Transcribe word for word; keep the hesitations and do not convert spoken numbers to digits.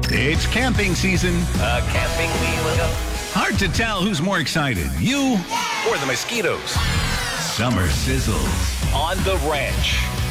It's camping season. A camping we will go. Hard to tell who's more excited, you Or the mosquitoes. Summer sizzles. On the ranch.